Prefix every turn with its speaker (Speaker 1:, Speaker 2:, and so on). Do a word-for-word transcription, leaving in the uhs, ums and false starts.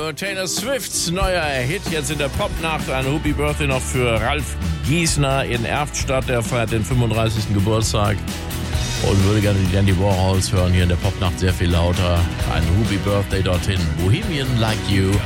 Speaker 1: You, Taylor Swifts neuer Hit jetzt in der Popnacht. Ein Happy Birthday noch für Ralf Giesner in Erftstadt. Der feiert den fünfunddreißigsten Geburtstag und würde gerne die Dandy Warhols hören. Hier in der Popnacht sehr viel lauter. Ein Happy Birthday dorthin. Bohemian Like You.